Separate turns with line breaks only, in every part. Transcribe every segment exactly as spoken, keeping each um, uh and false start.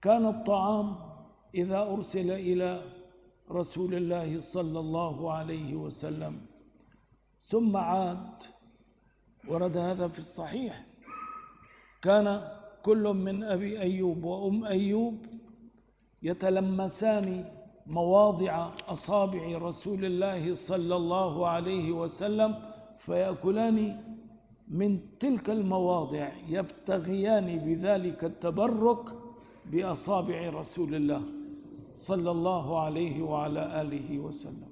كان الطعام إذا أرسل إلى رسول الله صلى الله عليه وسلم ثم عاد، ورد هذا في الصحيح، كان كل من أبي أيوب وأم أيوب يتلمسان مواضع أصابع رسول الله صلى الله عليه وسلم فيأكلان من تلك المواضع، يبتغيان بذلك التبرك بأصابع رسول الله صلى الله عليه وعلى آله وسلم.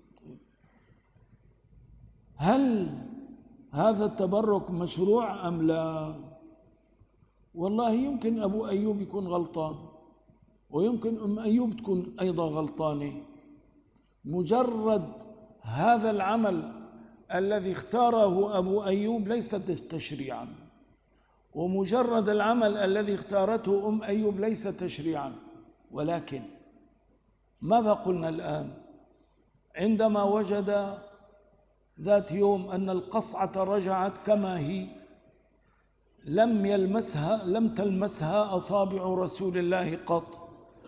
هل هذا التبرك مشروع أم لا؟ والله يمكن أبو أيوب يكون غلطان، ويمكن أم أيوب تكون أيضا غلطانة. مجرد هذا العمل الذي اختاره أبو أيوب ليس تشريعا، ومجرد العمل الذي اختارته أم أيوب ليس تشريعا. ولكن ماذا قلنا الآن؟ عندما وجد ذات يوم أن القصعة رجعت كما هي، لم يلمسها لم تلمسها أصابع رسول الله قط،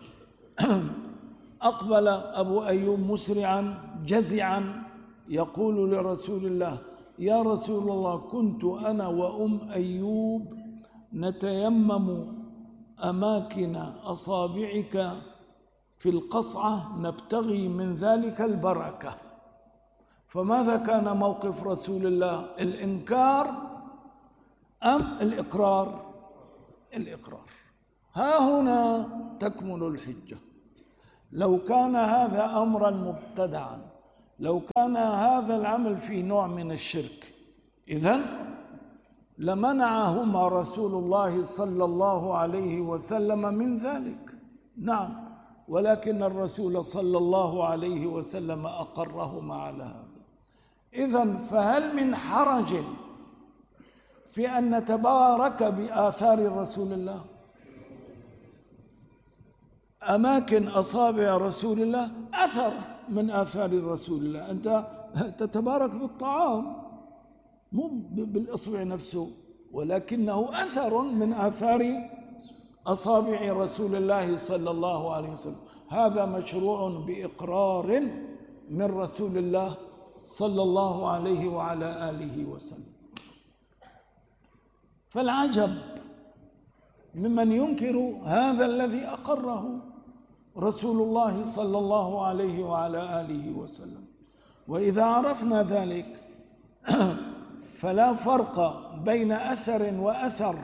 أقبل أبو أيوب مسرعا جزعا يقول لرسول الله: يا رسول الله، كنت أنا وأم أيوب نتيمم أماكن أصابعك في القصعة نبتغي من ذلك البركة. فماذا كان موقف رسول الله؟ الإنكار أم الإقرار؟ الإقرار. ها هنا تكمن الحجة. لو كان هذا أمرا مبتدعا، لو كان هذا العمل فيه نوع من الشرك، إذن لمنعهما رسول الله صلى الله عليه وسلم من ذلك. نعم، ولكن الرسول صلى الله عليه وسلم أقرهما على هذا. إذن فهل من حرج في أن نتبارك بآثار رسول الله؟ أماكن أصابع رسول الله أثر من آثار رسول الله. أنت تتبارك بالطعام مو بالإصبع نفسه، ولكنه أثر من آثار أصابع رسول الله صلى الله عليه وسلم. هذا مشروع بإقرار من رسول الله صلى الله عليه وعلى آله وسلم. فالعجب ممن ينكر هذا الذي أقره رسول الله صلى الله عليه وعلى آله وسلم. وإذا عرفنا ذلك فلا فرق بين أثر وأثر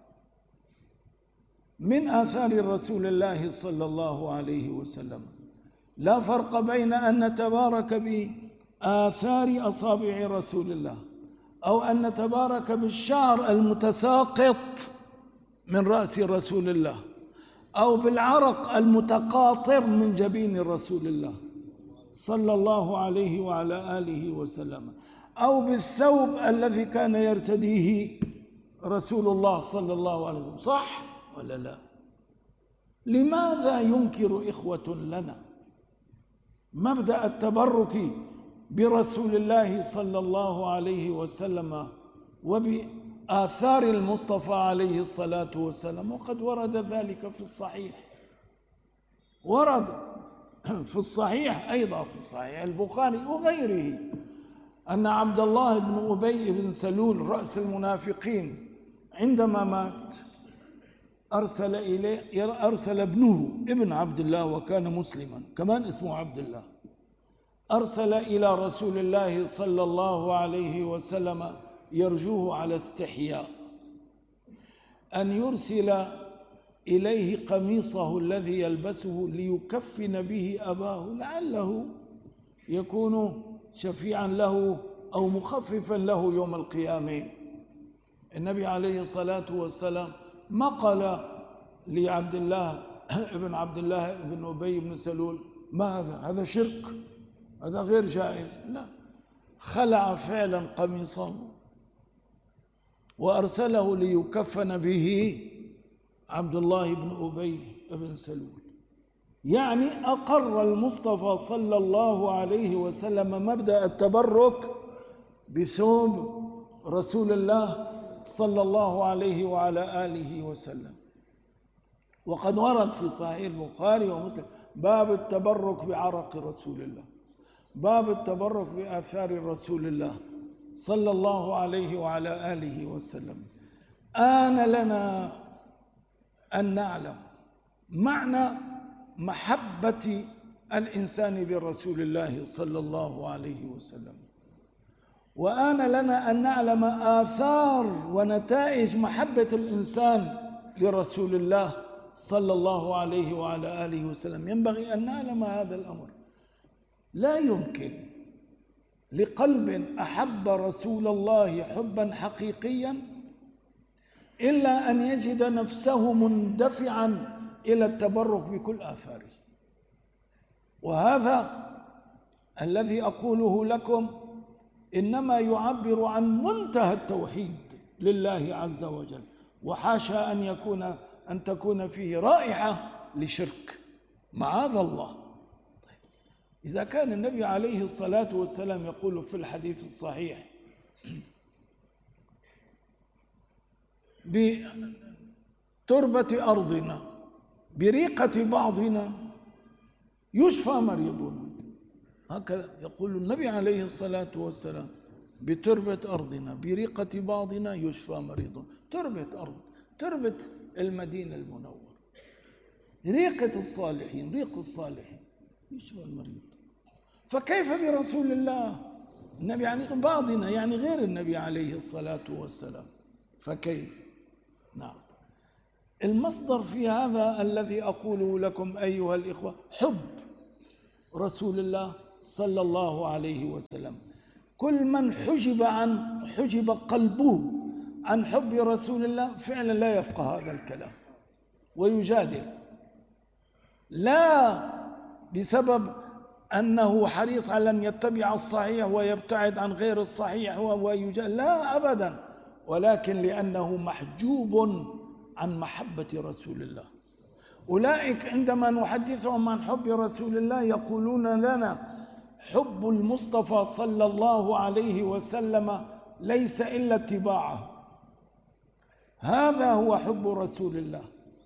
من آثار رسول الله صلى الله عليه وسلم. لا فرق بين أن نتبارك بآثار أصابع رسول الله، أو أن نتبارك بالشعر المتساقط من رأس رسول الله، أو بالعرق المتقاطر من جبين رسول الله صلى الله عليه وعلى آله وسلم، أو بالثوب الذي كان يرتديه رسول الله صلى الله عليه وسلم. صح ولا لا؟ لماذا ينكر إخوة لنا مبدأ التبرك برسول الله صلى الله عليه وسلم وبآثار المصطفى عليه الصلاة والسلام؟ وقد ورد ذلك في الصحيح، ورد في الصحيح أيضا في صحيح البخاري وغيره أن عبد الله بن أبي بن سلول رأس المنافقين عندما مات أرسل إليه أرسل ابنه ابن عبد الله، وكان مسلما كمان اسمه عبد الله، أرسل إلى رسول الله صلى الله عليه وسلم يرجوه على استحياء أن يرسل إليه قميصه الذي يلبسه ليكفن به أباه، لعله يكون شفيعا له أو مخففا له يوم القيامة. النبي عليه الصلاة والسلام ما قال لعبد الله ابن عبد الله بن أبي بن سلول ما هذا هذا شرك، هذا غير جائز، لا، خلع فعلا قميصه وأرسله ليكفن به عبد الله بن أبي بن سلول. يعني أقر المصطفى صلى الله عليه وسلم مبدأ التبرك بثوب رسول الله صلى الله عليه وعلى آله وسلم. وقد ورد في صحيح البخاري ومسلم باب التبرك بعرق رسول الله، باب التبرك بآثار رسول الله صلى الله عليه وعلى آله وسلم. آن لنا أن نعلم معنى محبة الإنسان برسول الله صلى الله عليه وسلم، وآن لنا أن نعلم آثار ونتائج محبة الإنسان لرسول الله صلى الله عليه وعلى آله وسلم. ينبغي أن نعلم هذا الأمر. لا يمكن لقلب أحب رسول الله حبا حقيقيا إلا أن يجد نفسه مندفعا إلى التبرك بكل آثاره. وهذا الذي أقوله لكم إنما يعبر عن منتهى التوحيد لله عز وجل، وحاشا أن يكون أن تكون فيه رائحة لشرك، معاذ الله. طيب، إذا كان النبي عليه الصلاة والسلام يقول في الحديث الصحيح بتربة أرضنا بريقة بعضنا يشفى مريضنا، هكذا يقول النبي عليه الصلاة والسلام، بتربة أرضنا بريقة بعضنا يشفى مريضنا. تربة أرض، تربة المدينة المنورة، ريقة الصالحين، ريق الصالحين يشفى المريض. فكيف برسول الله؟ النبي عليه بعضنا يعني غير النبي عليه الصلاة والسلام، فكيف؟ نعم. المصدر في هذا الذي أقوله لكم أيها الإخوة حب رسول الله صلى الله عليه وسلم. كل من حجب عن حجب قلبه عن حب رسول الله فعلا لا يفقه هذا الكلام ويجادل، لا بسبب أنه حريص على أن يتبع الصحيح ويبتعد عن غير الصحيح ويجادل، لا أبدا، ولكن لأنه محجوب عن محبة رسول الله. أولئك عندما نحدثهم عن حب رسول الله يقولون لنا حب المصطفى صلى الله عليه وسلم ليس إلا اتباعه، هذا هو حب رسول الله.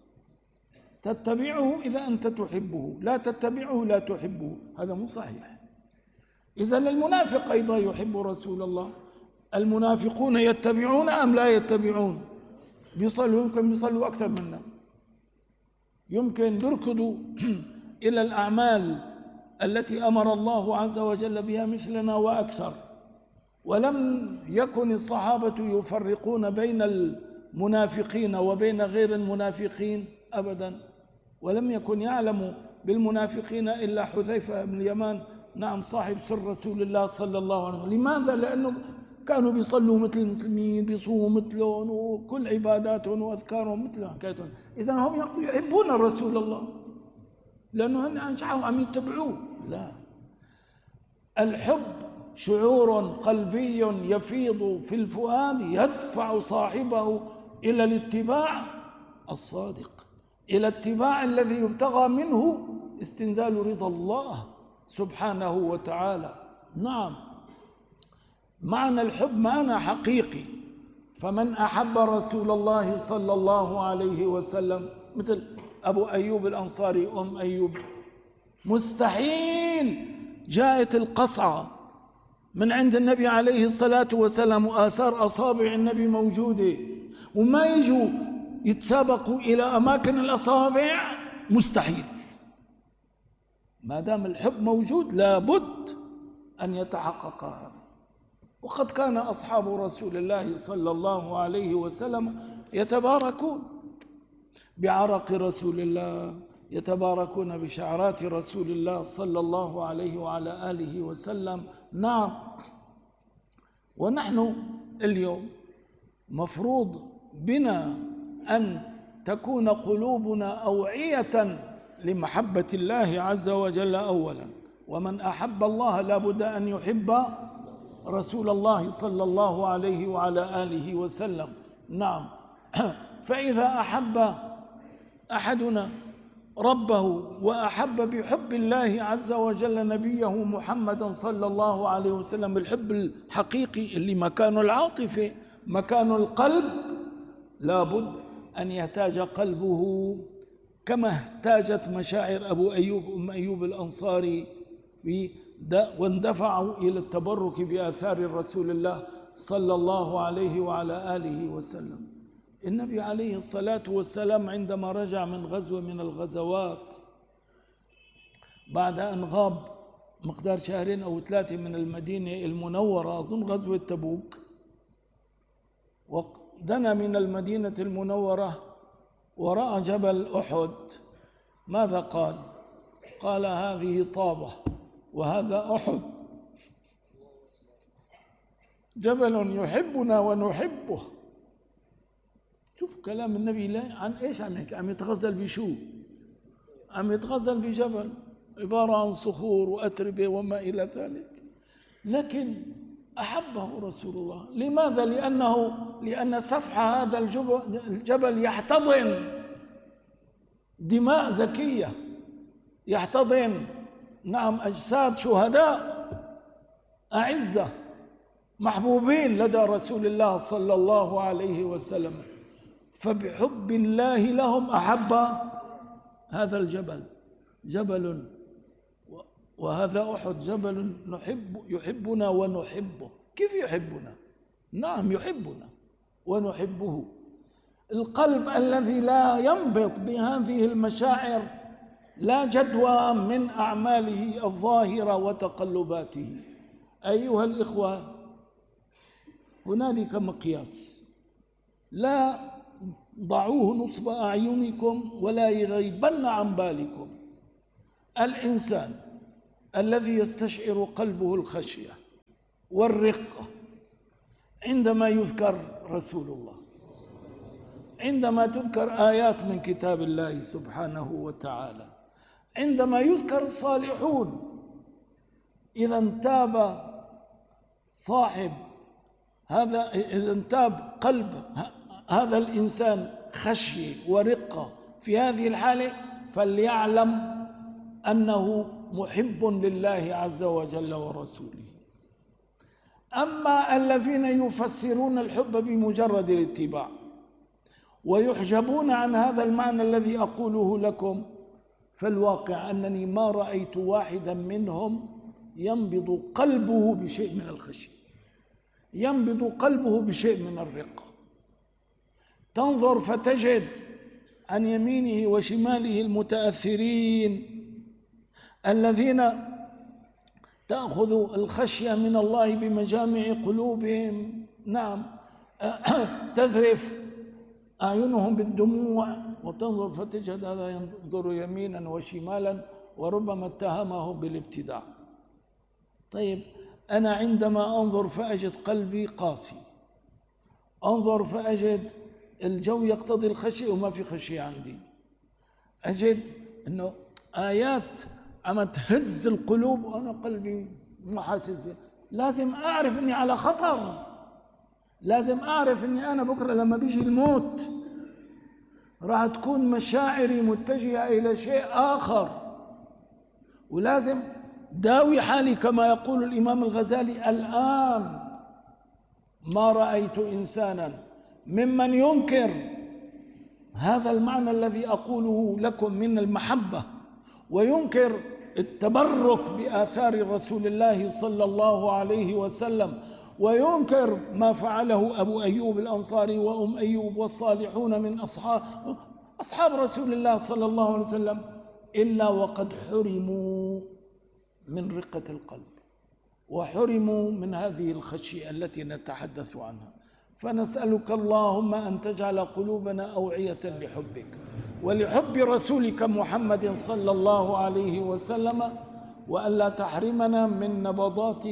تتبعه إذا أنت تحبه، لا تتبعه لا تحبه، هذا مو صحيح. إذا المنافق أيضا يحب رسول الله. المنافقون يتبعون أم لا يتبعون؟ بيصلوا، يمكن بيصلوا أكثر منا، يمكن بركضوا إلى الأعمال التي أمر الله عز وجل بها مثلنا وأكثر. ولم يكن الصحابة يفرقون بين المنافقين وبين غير المنافقين أبدا، ولم يكن يعلم بالمنافقين إلا حذيفة بن اليمان، نعم، صاحب سر رسول الله صلى الله عليه وسلم. لماذا؟ لأنه كانوا بيصلوا مثل المسلمين، بيصوموا مثلهم، وكل عباداتهم وأذكارهم مثل حكايتهم. إذا هم يحبون رسول الله لأنه هم أنشأوا عم يتبعوه. لا، الحب شعور قلبي يفيض في الفؤاد يدفع صاحبه إلى الاتباع الصادق، إلى اتباع الذي يبتغى منه استنزال رضا الله سبحانه وتعالى. نعم، معنى الحب معنى حقيقي. فمن أحب رسول الله صلى الله عليه وسلم مثل أبو أيوب الأنصاري، أم أيوب، مستحيل جاءت القصعة من عند النبي عليه الصلاة والسلام وآثار أصابع النبي موجودة وما يجوا يتسابقوا إلى أماكن الأصابع، مستحيل. ما دام الحب موجود لابد أن يتحقق هذا. وقد كان أصحاب رسول الله صلى الله عليه وسلم يتباركون بعرق رسول الله، يتباركون بشعرات رسول الله صلى الله عليه وعلى آله وسلم. نعم، ونحن اليوم مفروض بنا أن تكون قلوبنا أوعية لمحبة الله عز وجل أولا، ومن أحب الله لابد أن يحب رسول الله صلى الله عليه وعلى آله وسلم. نعم، فإذا أحب أحدنا ربه وأحب بحب الله عز وجل نبيه محمدا صلى الله عليه وسلم، الحب الحقيقي اللي مكانه العاطفة، مكانه القلب، لابد أن يحتاج قلبه كما احتاجت مشاعر أبو أيوب أم أيوب الأنصاري واندفعوا إلى التبرك بآثار رسول الله صلى الله عليه وعلى آله وسلم. النبي عليه الصلاة والسلام عندما رجع من غزوة من الغزوات بعد أن غاب مقدار شهرين أو ثلاثة من المدينة المنورة، أظن غزوة تبوك، ودنا من المدينة المنورة ورأى جبل أحد، ماذا قال؟ قال هذه طابة وهذا أحد، جبل يحبنا ونحبه. شوف كلام النبي لا عن ايش عم يحكي؟ عم يتغزل بشو؟ عم يتغزل بجبل عبارة عن صخور وأتربة وما إلى ذلك، لكن أحبه رسول الله. لماذا؟ لأنه لأن سفح هذا الجبل يحتضن دماء زكية، يحتضن نعم أجساد شهداء أعزة محبوبين لدى رسول الله صلى الله عليه وسلم، فبحب الله لهم أحب هذا الجبل، جبل وهذا أحد جبل نحب يحبنا ونحبه. كيف يحبنا؟ نعم يحبنا ونحبه. القلب الذي لا ينبط بهذه المشاعر لا جدوى من أعماله الظاهرة وتقلباته. أيها الإخوة، هنالك مقياس لا ضعوه نصب أعينكم ولا يغيبن عن بالكم. الإنسان الذي يستشعر قلبه الخشية والرقة عندما يذكر رسول الله، عندما تذكر آيات من كتاب الله سبحانه وتعالى، عندما يذكر الصالحون، إذا انتاب صاحب هذا، إذا انتاب قلب هذا الإنسان خشية ورقة في هذه الحالة، فليعلم أنه محب لله عز وجل ورسوله. أما الذين يفسرون الحب بمجرد الاتباع ويحجبون عن هذا المعنى الذي أقوله لكم، فالواقع أنني ما رأيت واحدا منهم ينبض قلبه بشيء من الخشية، ينبض قلبه بشيء من الرقة. تنظر فتجد عن يمينه وشماله المتأثرين الذين تأخذ الخشية من الله بمجامع قلوبهم، نعم تذرف أعينهم بالدموع، وتنظر فتجد هذا ينظر يمينا وشمالا وربما اتهمه بالابتداع. طيب أنا عندما أنظر فأجد قلبي قاسي، أنظر فأجد الجو يقتضي الخشية وما في خشية عندي، أجد أنه آيات عم تهز القلوب وأنا قلبي ما حاسس بها، لازم أعرف أني على خطر، لازم أعرف أني أنا بكرة لما بيجي الموت راح تكون مشاعري متجهة إلى شيء آخر، ولازم داوي حالي كما يقول الإمام الغزالي: الآن ما رأيت إنسانا ممن ينكر هذا المعنى الذي أقوله لكم من المحبة، وينكر التبرك بآثار رسول الله صلى الله عليه وسلم، وينكر ما فعله أبو أيوب الأنصاري وأم أيوب والصالحون من أصحاب أصحاب رسول الله صلى الله عليه وسلم، إلا وقد حرموا من رقة القلب وحرموا من هذه الخشية التي نتحدث عنها. فنسألك اللهم أن تجعل قلوبنا أوعية لحبك ولحب رسولك محمد صلى الله عليه وسلم، وألا تحرمنا من نبضات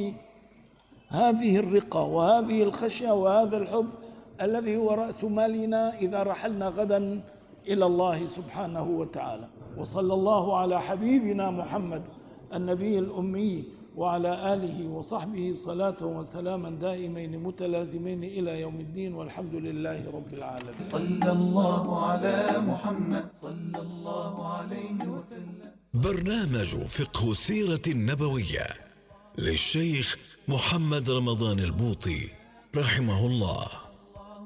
هذه الرقة وهذه الخشية وهذا الحب الذي هو رأس مالنا إذا رحلنا غدا إلى الله سبحانه وتعالى. وصلى الله على حبيبنا محمد النبي الأمي وعلى آله وصحبه صلاة وسلاما دائمين متلازمين إلى يوم الدين، والحمد لله رب العالمين.
صلى الله على محمد صلى الله عليه وسلم.
برنامج فقه السيرة النبوية للشيخ محمد رمضان البوطي رحمه الله.